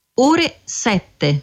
ore 7.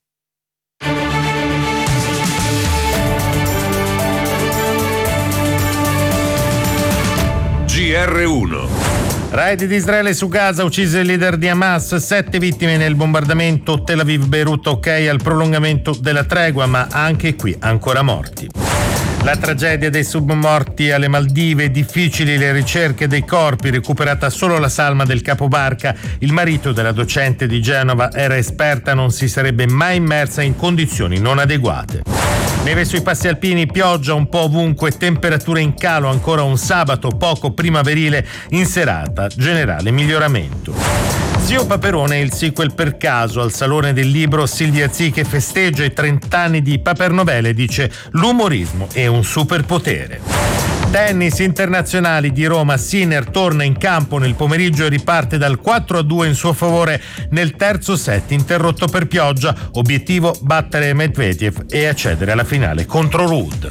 GR1. Raid di Israele su Gaza, uccise il leader di Hamas, 7 vittime nel bombardamento Tel Aviv-Beirut, ok al prolungamento della tregua, ma anche qui ancora morti. La tragedia dei submorti alle Maldive, difficili le ricerche dei corpi, recuperata solo la salma del capobarca. Il marito della docente di Genova era esperta, non si sarebbe mai immersa in condizioni non adeguate. Neve sui passi alpini, pioggia un po' ovunque, temperature in calo, ancora un sabato poco primaverile, in serata generale miglioramento. Zio Paperone, il sequel per caso al Salone del Libro. Silvia Zì che festeggia i 30 anni di Papernovele, dice l'umorismo è un superpotere. Tennis internazionali di Roma, Sinner torna in campo nel pomeriggio e riparte dal 4-2 in suo favore nel terzo set interrotto per pioggia, obiettivo battere Medvedev e accedere alla finale contro Ruud.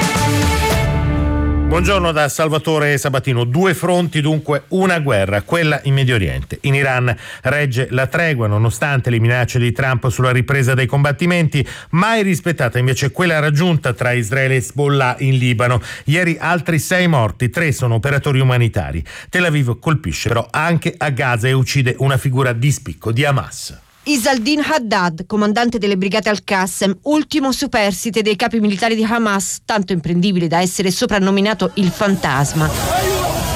Buongiorno da Salvatore Sabatino. 2 fronti, dunque una guerra, quella in Medio Oriente. In Iran regge la tregua nonostante le minacce di Trump sulla ripresa dei combattimenti, mai rispettata invece quella raggiunta tra Israele e Hezbollah in Libano. Ieri altri 6 morti, 3 sono operatori umanitari. Tel Aviv colpisce però anche a Gaza e uccide una figura di spicco di Hamas. Izaldin Haddad, comandante delle brigate Al-Qassem, ultimo superstite dei capi militari di Hamas, tanto imprendibile da essere soprannominato il fantasma.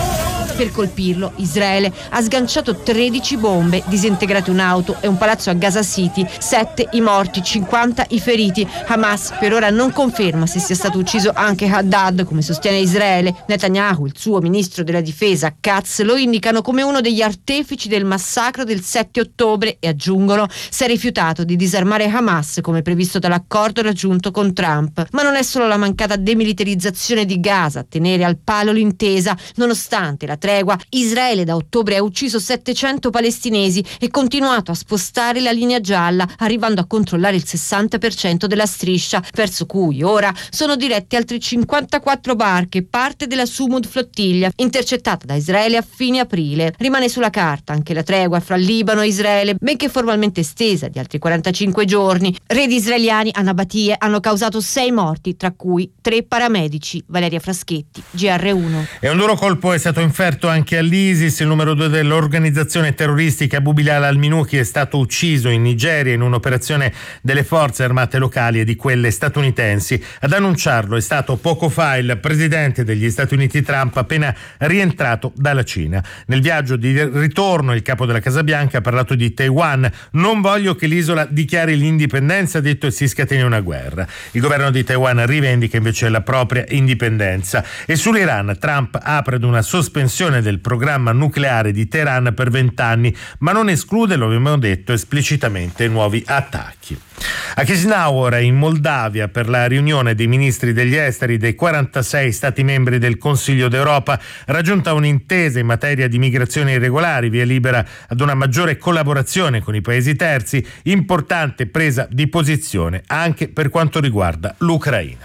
Per colpirlo, Israele ha sganciato 13 bombe, disintegrate un'auto e un palazzo a Gaza City, 7 i morti, 50 i feriti. Hamas per ora non conferma se sia stato ucciso anche Haddad, come sostiene Israele. Netanyahu, il suo ministro della difesa, Katz, lo indicano come uno degli artefici del massacro del 7 ottobre e aggiungono si è rifiutato di disarmare Hamas come previsto dall'accordo raggiunto con Trump. Ma non è solo la mancata demilitarizzazione di Gaza a tenere al palo l'intesa, nonostante la tregua. Israele da ottobre ha ucciso 700 palestinesi e continuato a spostare la linea gialla, arrivando a controllare il 60% della striscia, verso cui ora sono dirette altre 54 barche, parte della Sumud flottiglia, intercettata da Israele a fine aprile. Rimane sulla carta anche la tregua fra Libano e Israele, benché formalmente estesa di altri 45 giorni. Raid israeliani a Nabatie hanno causato 6 morti, tra cui 3 paramedici. Valeria Fraschetti, GR1. E un duro colpo è stato inferto anche all'ISIS. Il numero 2 dell'organizzazione terroristica, Abu Bilal al-Minuki, è stato ucciso in Nigeria in un'operazione delle forze armate locali e di quelle statunitensi. Ad annunciarlo è stato poco fa il presidente degli Stati Uniti Trump, appena rientrato dalla Cina. Nel viaggio di ritorno il capo della Casa Bianca ha parlato di Taiwan. Non voglio che l'isola dichiari l'indipendenza, ha detto, e si scateni una guerra. Il governo di Taiwan rivendica invece la propria indipendenza. E sull'Iran Trump apre ad una sospensione del programma nucleare di Teheran per 20 anni, ma non esclude, lo abbiamo detto esplicitamente, nuovi attacchi. A Chisinau, in Moldavia, per la riunione dei ministri degli esteri dei 46 Stati membri del Consiglio d'Europa, raggiunta un'intesa in materia di migrazione irregolari, via libera ad una maggiore collaborazione con i paesi terzi, importante presa di posizione anche per quanto riguarda l'Ucraina.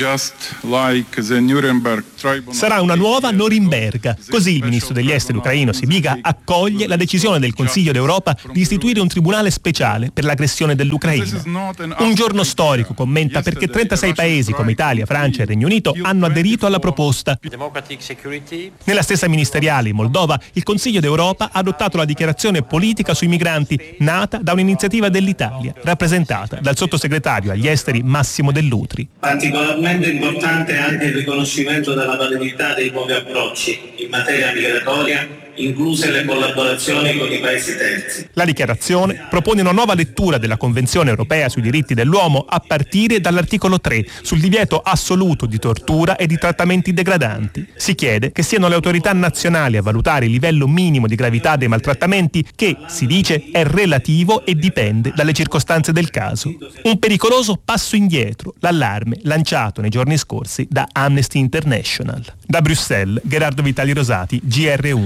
Sarà una nuova Norimberga. Così il ministro degli esteri ucraino Sybiga accoglie la decisione del Consiglio d'Europa di istituire un tribunale speciale per l'aggressione dell'Ucraina. Un giorno storico, commenta, perché 36 paesi come Italia, Francia e Regno Unito hanno aderito alla proposta. Nella stessa ministeriale in Moldova il Consiglio d'Europa ha adottato la dichiarazione politica sui migranti, nata da un'iniziativa dell'Italia, rappresentata dal sottosegretario agli esteri Massimo Dell'Utri. Particolarmente importante è anche il riconoscimento della validità dei nuovi approcci in materia migratoria, incluse le collaborazioni con i paesi terzi. La dichiarazione propone una nuova lettura della Convenzione europea sui diritti dell'uomo a partire dall'articolo 3 sul divieto assoluto di tortura e di trattamenti degradanti. Si chiede che siano le autorità nazionali a valutare il livello minimo di gravità dei maltrattamenti che, si dice, è relativo e dipende dalle circostanze del caso. Un pericoloso passo indietro, l'allarme lanciato nei giorni scorsi da Amnesty International. Da Bruxelles, Gerardo Vitali Rosati, GR1.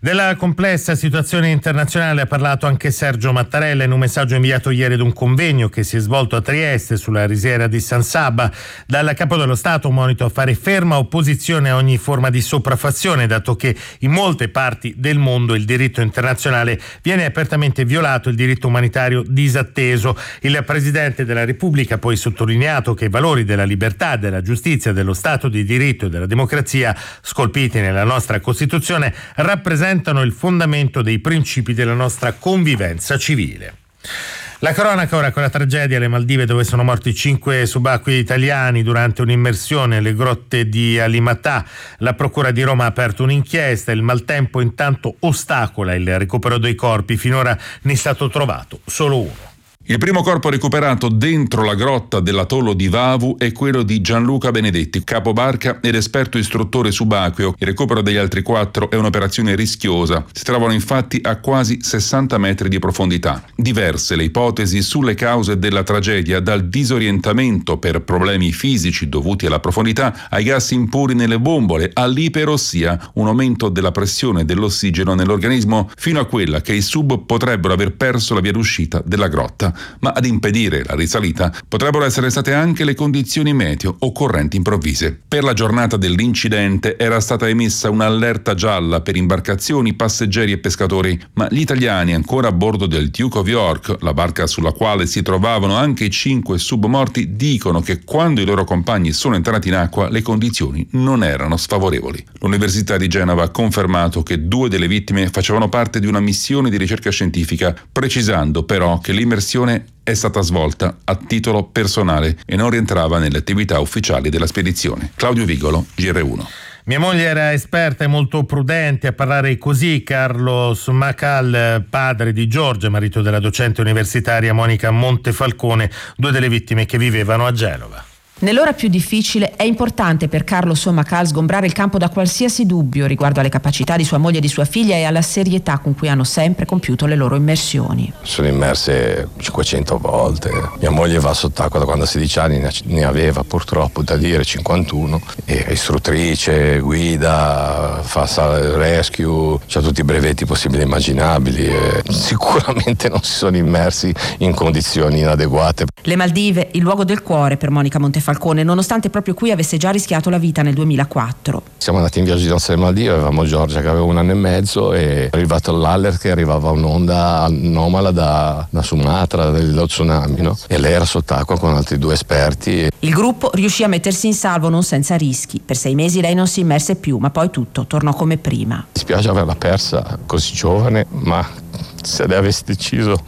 Della complessa situazione internazionale ha parlato anche Sergio Mattarella in un messaggio inviato ieri ad un convegno che si è svolto a Trieste sulla risiera di San Sabba. Dal Capo dello Stato un monito a fare ferma opposizione a ogni forma di sopraffazione, dato che in molte parti del mondo il diritto internazionale viene apertamente violato, il diritto umanitario disatteso. Il Presidente della Repubblica ha poi sottolineato che i valori della libertà, della giustizia, dello Stato di diritto e della democrazia, scolpiti nella nostra Costituzione, rappresentano il fondamento dei principi della nostra convivenza civile. La cronaca ora con la tragedia alle Maldive, dove sono morti 5 subacquei italiani durante un'immersione alle grotte di Alimatà. La Procura di Roma ha aperto un'inchiesta. Il maltempo intanto ostacola il recupero dei corpi. Finora ne è stato trovato solo uno. Il primo corpo recuperato dentro la grotta dell'atollo di Vavu è quello di Gianluca Benedetti, capobarca ed esperto istruttore subacqueo. Il recupero degli altri 4 è un'operazione rischiosa. Si trovano infatti a quasi 60 metri di profondità. Diverse le ipotesi sulle cause della tragedia, dal disorientamento per problemi fisici dovuti alla profondità, ai gas impuri nelle bombole, all'iperossia, un aumento della pressione dell'ossigeno nell'organismo, fino a quella che i sub potrebbero aver perso la via d'uscita della grotta. Ma ad impedire la risalita potrebbero essere state anche le condizioni meteo o correnti improvvise. Per la giornata dell'incidente era stata emessa un'allerta gialla per imbarcazioni, passeggeri e pescatori, ma gli italiani ancora a bordo del Duke of York, la barca sulla quale si trovavano anche i 5 submorti, dicono che quando i loro compagni sono entrati in acqua le condizioni non erano sfavorevoli. L'Università di Genova ha confermato che 2 delle vittime facevano parte di una missione di ricerca scientifica, precisando però che l'immersione è stata svolta a titolo personale e non rientrava nelle attività ufficiali della spedizione. Claudio Vigolo, GR1. Mia moglie era esperta e molto prudente a parlare così. Carlos Macal, padre di Giorgia, marito della docente universitaria Monica Montefalcone, 2 delle vittime che vivevano a Genova. Nell'ora più difficile è importante per Carlos Macal sgombrare il campo da qualsiasi dubbio riguardo alle capacità di sua moglie e di sua figlia e alla serietà con cui hanno sempre compiuto le loro immersioni. Sono immerse 500 volte. Mia moglie va sott'acqua da quando ha 16 anni, ne aveva purtroppo da dire 51. È istruttrice, guida, fa rescue, ha tutti i brevetti possibili e immaginabili. Sicuramente non si sono immersi in condizioni inadeguate. Le Maldive, il luogo del cuore per Monica Montefalcone, nonostante proprio qui avesse già rischiato la vita nel 2004. Siamo andati in viaggio di nozze alle Maldive, avevamo Giorgia che aveva 1 anno e mezzo e è arrivato l'alert che arrivava un'onda anomala da Sumatra, dello tsunami, no? E lei era sott'acqua con altri 2 esperti. Il gruppo riuscì a mettersi in salvo non senza rischi. Per 6 mesi lei non si immerse più, ma poi tutto tornò come prima. Mi spiace averla persa così giovane, ma se lei avesse deciso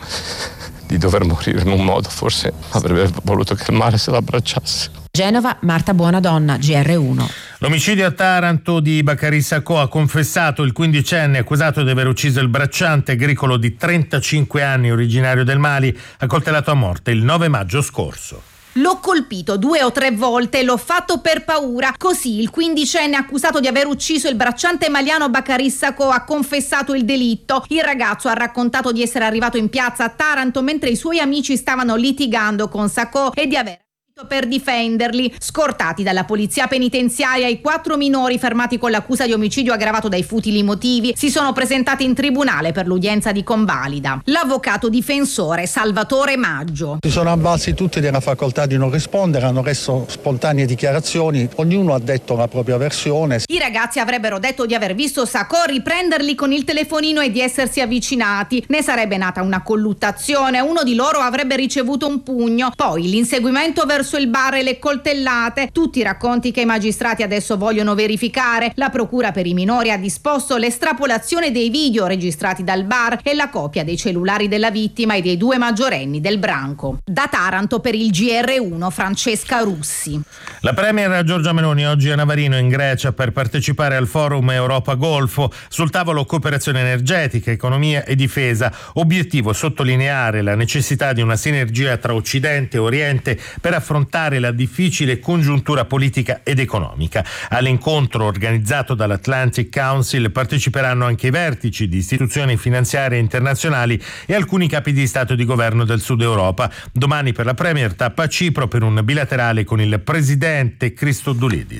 di dover morire in un modo, forse avrebbe voluto che il mare se l'abbracciasse. Genova, Marta Buonadonna, GR1. L'omicidio a Taranto di Bacari Sacco ha confessato il 15enne accusato di aver ucciso il bracciante agricolo di 35 anni originario del Mali, accoltellato a morte il 9 maggio scorso. L'ho colpito 2 o 3 volte, l'ho fatto per paura. Così il 15enne accusato di aver ucciso il bracciante maliano Bacari Sacco ha confessato il delitto. Il ragazzo ha raccontato di essere arrivato in piazza a Taranto mentre i suoi amici stavano litigando con Sacco e di aver per difenderli. Scortati dalla polizia penitenziaria, i 4 minori fermati con l'accusa di omicidio aggravato dai futili motivi si sono presentati in tribunale per l'udienza di convalida. L'avvocato difensore Salvatore Maggio. Si sono avvalsi tutti della facoltà di non rispondere, hanno reso spontanee dichiarazioni, ognuno ha detto la propria versione. I ragazzi avrebbero detto di aver visto Sacco riprenderli con il telefonino e di essersi avvicinati. Ne sarebbe nata una colluttazione, uno di loro avrebbe ricevuto un pugno, poi l'inseguimento verso il bar e le coltellate, tutti racconti che i magistrati adesso vogliono verificare. La procura per i minori ha disposto l'estrapolazione dei video registrati dal bar e la copia dei cellulari della vittima e dei 2 maggiorenni del branco. Da Taranto per il GR1 Francesca Russi. La premier Giorgia Meloni oggi a Navarino in Grecia per partecipare al forum Europa Golfo. Sul tavolo cooperazione energetica, economia e difesa. Obiettivo sottolineare la necessità di una sinergia tra Occidente e Oriente per affrontare la difficile congiuntura politica ed economica. All'incontro organizzato dall'Atlantic Council parteciperanno anche i vertici di istituzioni finanziarie internazionali e alcuni capi di Stato e di governo del Sud Europa. Domani per la premier tappa a Cipro per un bilaterale con il presidente Christodoulidis.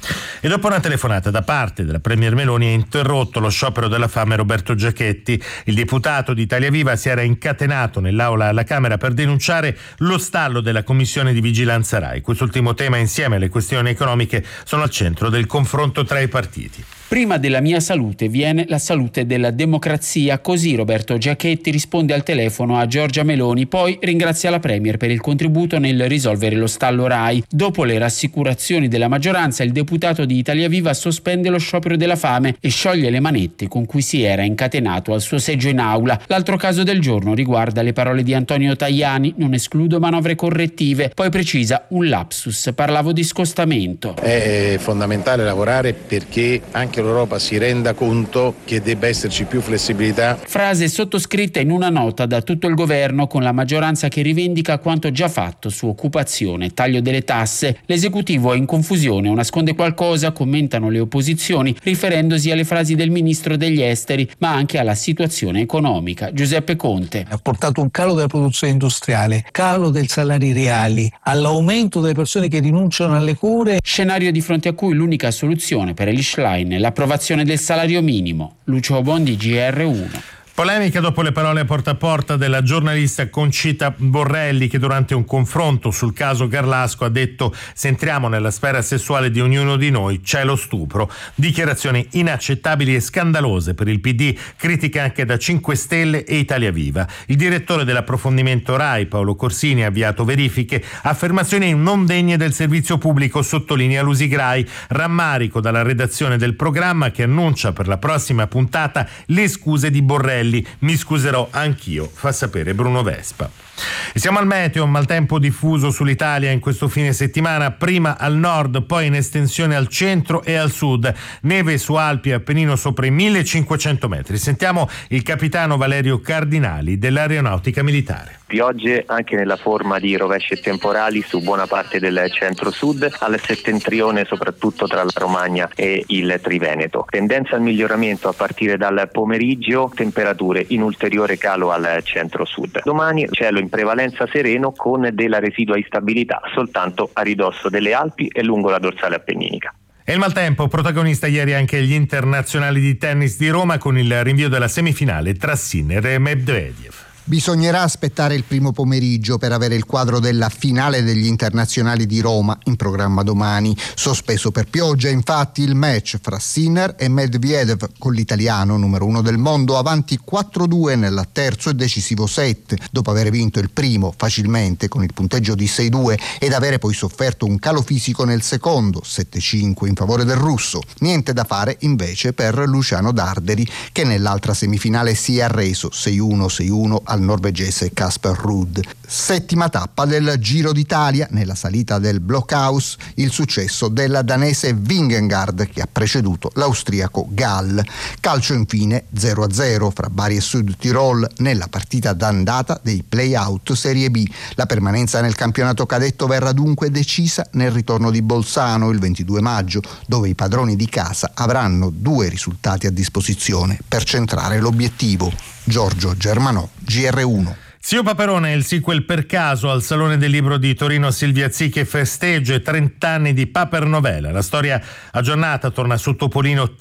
E dopo una telefonata da parte della Premier Meloni ha interrotto lo sciopero della fame Roberto Giachetti. Il deputato di Italia Viva si era incatenato nell'aula alla Camera per denunciare lo stallo della Commissione di Vigilanza Rai. Quest'ultimo tema, insieme alle questioni economiche, sono al centro del confronto tra i partiti. Prima della mia salute viene la salute della democrazia, così Roberto Giachetti risponde al telefono a Giorgia Meloni, poi ringrazia la Premier per il contributo nel risolvere lo stallo Rai. Dopo le rassicurazioni della maggioranza, il deputato di Italia Viva sospende lo sciopero della fame e scioglie le manette con cui si era incatenato al suo seggio in aula. L'altro caso del giorno riguarda le parole di Antonio Tajani: non escludo manovre correttive, poi precisa un lapsus, parlavo di scostamento. È fondamentale lavorare perché anche l'Europa si renda conto che debba esserci più flessibilità. Frase sottoscritta in una nota da tutto il governo, con la maggioranza che rivendica quanto già fatto su occupazione, taglio delle tasse. L'esecutivo è in confusione o nasconde qualcosa, commentano le opposizioni, riferendosi alle frasi del ministro degli esteri, ma anche alla situazione economica. Giuseppe Conte. Ha portato un calo della produzione industriale, calo dei salari reali, all'aumento delle persone che rinunciano alle cure. Scenario di fronte a cui l'unica soluzione per Eli Schlein è l'approvazione del salario minimo. Lucio Bondi, GR1. Polemica dopo le parole a porta della giornalista Concita Borrelli, che durante un confronto sul caso Garlasco ha detto: se entriamo nella sfera sessuale di ognuno di noi c'è lo stupro. Dichiarazioni inaccettabili e scandalose per il PD, critica anche da 5 Stelle e Italia Viva. Il direttore dell'approfondimento Rai, Paolo Corsini, ha avviato verifiche, affermazioni non degne del servizio pubblico, sottolinea Lusigrai. Rammarico dalla redazione del programma, che annuncia per la prossima puntata le scuse di Borrelli. Mi scuserò anch'io, fa sapere Bruno Vespa. E siamo al meteo, un maltempo diffuso sull'Italia in questo fine settimana, prima al nord, poi in estensione al centro e al sud. Neve su Alpi e Appennino sopra i 1500 metri. Sentiamo il capitano Valerio Cardinali dell'Aeronautica Militare. Piogge anche nella forma di rovesci e temporali su buona parte del centro-sud, al settentrione soprattutto tra la Romagna e il Triveneto. Tendenza al miglioramento a partire dal pomeriggio, temperature in ulteriore calo al centro-sud. Domani cielo in prevalenza sereno con della residua instabilità soltanto a ridosso delle Alpi e lungo la dorsale appenninica. E il maltempo, protagonista ieri anche gli internazionali di tennis di Roma con il rinvio della semifinale tra Sinner e Medvedev. Bisognerà aspettare il primo pomeriggio per avere il quadro della finale degli internazionali di Roma, in programma domani. Sospeso per pioggia infatti il match fra Sinner e Medvedev, con l'italiano numero 1 del mondo avanti 4-2 nel terzo e decisivo set, dopo aver vinto il primo facilmente con il punteggio di 6-2 ed avere poi sofferto un calo fisico nel secondo, 7-5 in favore del russo. Niente da fare invece per Luciano Darderi, che nell'altra semifinale si è arreso 6-1 al norvegese Casper Ruud. Settima tappa del Giro d'Italia, nella salita del Blockhaus, il successo della danese Vingegaard che ha preceduto l'austriaco Gall. Calcio infine 0-0 fra Bari e Sud Tirol nella partita d'andata dei play-out Serie B. La permanenza nel campionato cadetto verrà dunque decisa nel ritorno di Bolzano il 22 maggio, dove i padroni di casa avranno 2 risultati a disposizione per centrare l'obiettivo. Giorgio Germanò, GR1. Zio Paperone è il sequel per caso al Salone del Libro di Torino. Silvia Zicchi festeggia i 30 anni di Papernovela. La storia aggiornata torna su Topolino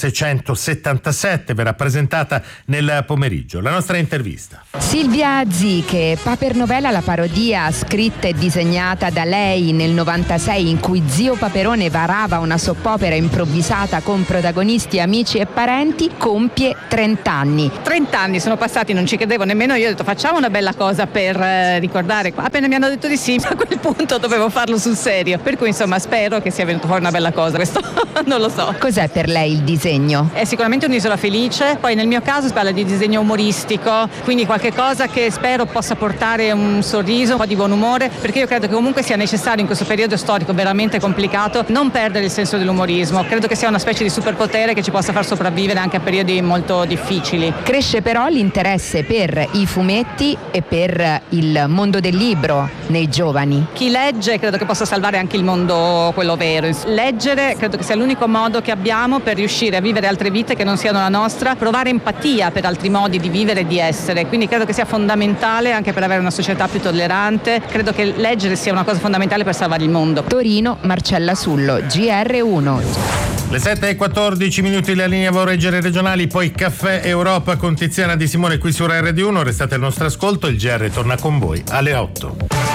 3677, verrà presentata nel pomeriggio. La nostra intervista. Silvia Zicchi, Papernovela, la parodia scritta e disegnata da lei nel 96, in cui Zio Paperone varava una soppopera improvvisata con protagonisti, amici e parenti, compie 30 anni. 30 anni sono passati, non ci credevo nemmeno io, ho detto facciamo una bella cosa per ricordare. Appena mi hanno detto di sì, a quel punto dovevo farlo sul serio, per cui insomma spero che sia venuto fuori una bella cosa. Questo non lo so. Cos'è per lei il disegno? È sicuramente un'isola felice, poi nel mio caso si parla di disegno umoristico, quindi qualche cosa che spero possa portare un sorriso, un po' di buon umore, perché io credo che comunque sia necessario in questo periodo storico veramente complicato non perdere il senso dell'umorismo. Credo che sia una specie di superpotere che ci possa far sopravvivere anche a periodi molto difficili. Cresce però l'interesse per i fumetti e per il mondo del libro nei giovani. Chi legge credo che possa salvare anche il mondo, quello vero. Leggere credo che sia l'unico modo che abbiamo per riuscire a vivere altre vite che non siano la nostra, provare empatia per altri modi di vivere e di essere, quindi credo che sia fondamentale anche per avere una società più tollerante. Credo che leggere sia una cosa fondamentale per salvare il mondo. Torino, Marcella Sullo, GR1. Le 7:14 la linea vorreggere regionali, poi Caffè Europa con Tiziana Di Simone qui su RD1. Restate al nostro ascolto, il GR torna con voi alle 8.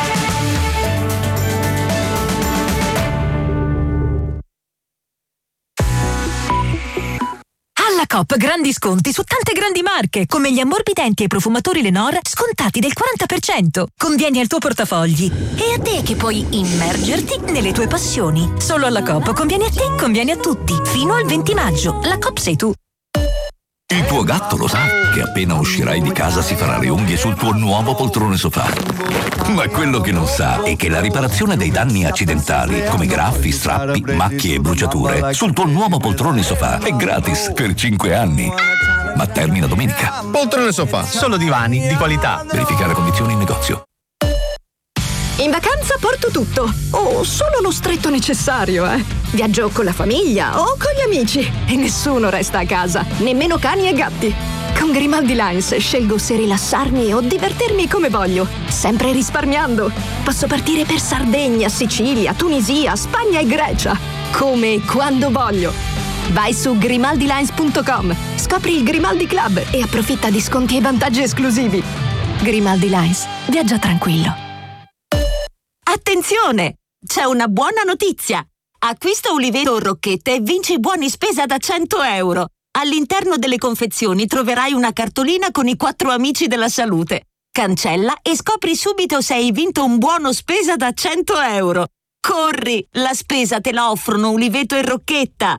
Alla Coop grandi sconti su tante grandi marche, come gli ammorbidenti e i profumatori Lenor scontati del 40%. Convieni al tuo portafogli. E a te che puoi immergerti nelle tue passioni. Solo alla Coop conviene a te, conviene a tutti. Fino al 20 maggio. La Coop sei tu. Il tuo gatto lo sa che appena uscirai di casa si farà le unghie sul tuo nuovo poltrone sofà. Ma quello che non sa è che la riparazione dei danni accidentali, come graffi, strappi, macchie e bruciature, sul tuo nuovo poltrone sofà è gratis per 5 anni. Ma termina domenica. Poltrone sofà, solo divani di qualità. Verificare condizioni in negozio. In vacanza porto tutto, o solo lo stretto necessario, Viaggio con la famiglia o con gli amici e nessuno resta a casa, nemmeno cani e gatti. Con Grimaldi Lines scelgo se rilassarmi o divertirmi come voglio, sempre risparmiando. Posso partire per Sardegna, Sicilia, Tunisia, Spagna e Grecia, come e quando voglio. Vai su grimaldilines.com, scopri il Grimaldi Club e approfitta di sconti e vantaggi esclusivi. Grimaldi Lines, viaggia tranquillo. Attenzione! C'è una buona notizia! Acquista Uliveto o Rocchette e vinci buoni spesa da 100 euro. All'interno delle confezioni troverai una cartolina con i 4 amici della salute. Cancella e scopri subito se hai vinto un buono spesa da 100 euro. Corri! La spesa te la offrono Uliveto e Rocchetta.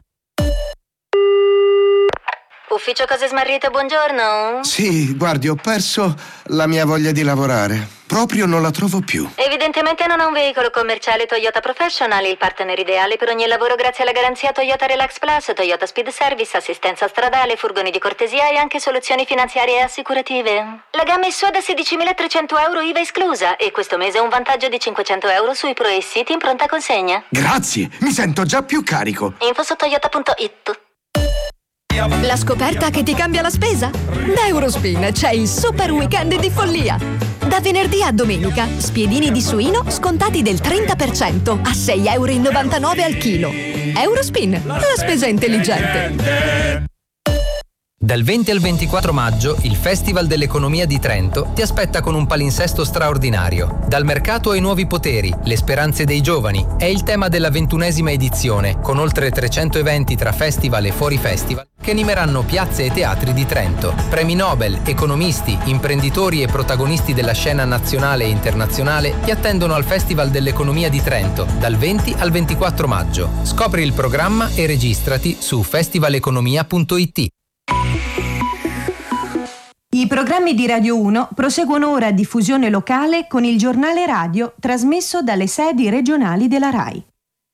Ufficio Cose Smarrite, buongiorno. Sì, guardi, ho perso la mia voglia di lavorare. Proprio non la trovo più. Evidentemente non ha un veicolo commerciale Toyota Professional, il partner ideale per ogni lavoro grazie alla garanzia Toyota Relax Plus, Toyota Speed Service, assistenza stradale, furgoni di cortesia e anche soluzioni finanziarie e assicurative. La gamma è sua da 16.300 euro IVA esclusa e questo mese ha un vantaggio di 500 euro sui Pro e City in pronta consegna. Grazie, mi sento già più carico. Info su toyota.it. La scoperta che ti cambia la spesa? Da Eurospin c'è il super weekend di follia. Da venerdì a domenica, spiedini di suino scontati del 30% a 6,99 euro al chilo. Eurospin, la spesa intelligente. Dal 20 al 24 maggio il Festival dell'Economia di Trento ti aspetta con un palinsesto straordinario. Dal mercato ai nuovi poteri, le speranze dei giovani è il tema della 21ª edizione, con oltre 300 eventi tra festival e fuori festival che animeranno piazze e teatri di Trento. Premi Nobel, economisti, imprenditori e protagonisti della scena nazionale e internazionale ti attendono al Festival dell'Economia di Trento dal 20 al 24 maggio. Scopri il programma e registrati su festivaleconomia.it. I programmi di Radio 1 proseguono ora a diffusione locale con il giornale radio trasmesso dalle sedi regionali della RAI.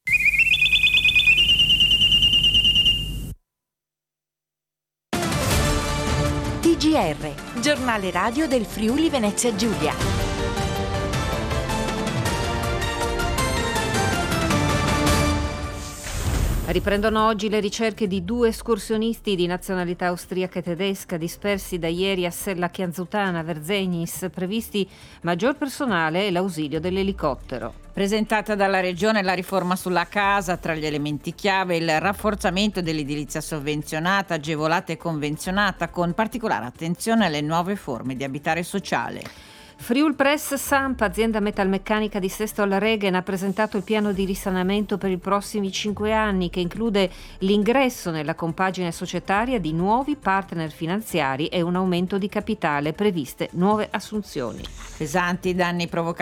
TGR, giornale radio del Friuli Venezia Giulia. Riprendono oggi le ricerche di 2 escursionisti di nazionalità austriaca e tedesca dispersi da ieri a Sella Chianzutana, Verzenis, previsti maggior personale e l'ausilio dell'elicottero. Presentata dalla Regione la riforma sulla casa, tra gli elementi chiave il rafforzamento dell'edilizia sovvenzionata, agevolata e convenzionata, con particolare attenzione alle nuove forme di abitare sociale. Friulpress Samp, azienda metalmeccanica di Sesto alla Regen, ha presentato il piano di risanamento per i prossimi 5 anni che include l'ingresso nella compagine societaria di nuovi partner finanziari e un aumento di capitale, previste nuove assunzioni. Pesanti danni provocati